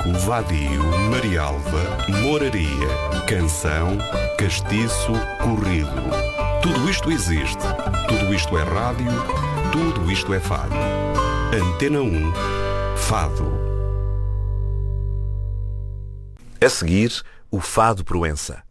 vadio, marialva, moraria, canção, castiço, corrido. Tudo isto existe, tudo isto é rádio, tudo isto é fado. Antena 1, Fado. A seguir, o Fado Proença.